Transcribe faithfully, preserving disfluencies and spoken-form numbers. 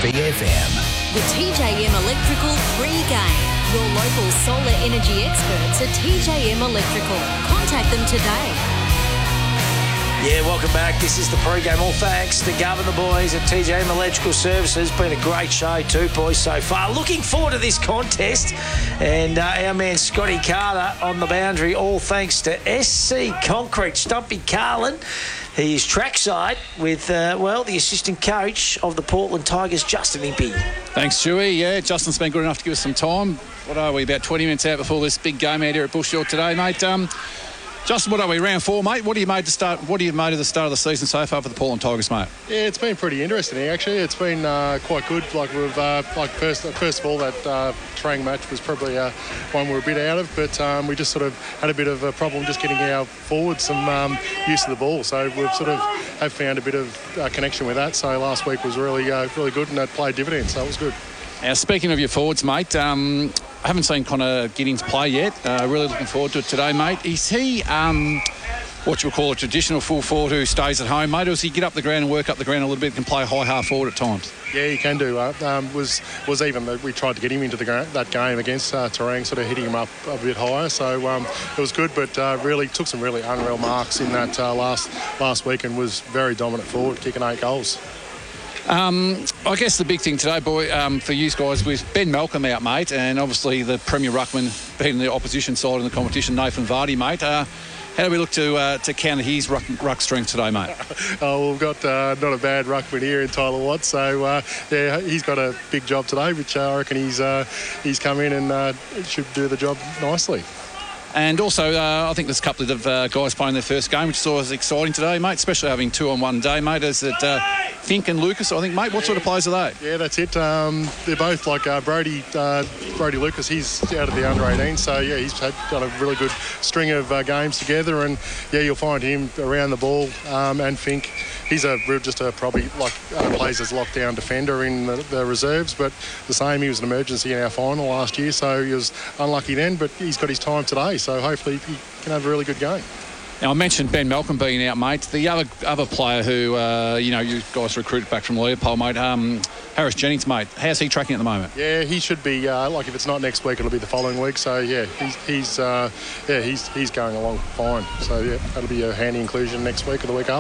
B F M. The T J M Electrical pre-game. Your local solar energy experts at T J M Electrical. Contact them today. Yeah, welcome back. This is the pre-game. All thanks to Gov and the boys at T J M Electrical Services. Been a great show too, boys, so far. Looking forward to this contest. And uh, our man Scotty Carter on the boundary, all thanks to S C Concrete. Stumpy Carlin. He's trackside with, uh, well, the assistant coach of the Portland Tigers, Justin Impey. Thanks, Stewie. Yeah, Justin's been good enough to give us some time. What are we, about twenty minutes out before this big game out here at Bushfield today, mate? Um, Justin, what are we, round four, mate? What do you made to start? What do you made at the start of the season so far for the Portland Tigers, mate? Yeah, it's been pretty interesting actually. It's been uh, quite good. Like we've uh, like first first of all that uh, Terang match was probably uh, one we were a bit out of, but um, we just sort of had a bit of a problem just getting our forwards some um, use of the ball. So we've sort of have found a bit of uh, connection with that. So last week was really uh, really good and that played dividends. So it was good. Now, speaking of your forwards, mate, um, I haven't seen Connor Giddings play yet. Uh, really looking forward to it today, mate. Is he um, what you would call a traditional full forward who stays at home, mate, or does he get up the ground and work up the ground a little bit and play high half forward at times? Yeah, he can do. Uh, um, was was even we tried to get him into the gra- that game against uh, Terang, sort of hitting him up a bit higher. So um, it was good, but uh, really took some really unreal marks in that uh, last last week and was very dominant forward, kicking eight goals. Um, I guess the big thing today, boy, um, for you guys was Ben Malcolm out, mate, and obviously the Premier Ruckman beating the opposition side in the competition, Nathan Vardy, mate. Uh, how do we look to uh, to counter his ruck, ruck strength today, mate? Oh, we've got uh, not a bad ruckman here in Tyler Watts, so uh, yeah, he's got a big job today, which uh, I reckon he's uh, he's come in and uh, should do the job nicely. And also, uh, I think there's a couple of uh, guys playing their first game, which is always exciting today, mate, especially having two on one day, mate. Is it uh, Fink and Lucas, I think, mate? What sort of players are they? Yeah, that's it. Um, they're both like uh, Brody uh, Brody Lucas. He's out of the under eighteen, so yeah, he's had got a really good string of uh, games together, and yeah, you'll find him around the ball. Um, and Fink, he's a just a probably like uh, plays as lockdown defender in the, the reserves, but the same. He was an emergency in our final last year, so he was unlucky then, but he's got his time today. So hopefully he can have a really good game. Now, I mentioned Ben Malcolm being out, mate. The other other player who, uh, you know, you guys recruited back from Leopold, mate, um, Harris Jennings, mate. How's he tracking at the moment? Yeah, he should be, uh, like if it's not next week, it'll be the following week. So, yeah, he's, he's uh, yeah, he's, he's going along fine. So, yeah, that'll be a handy inclusion next week or the week after.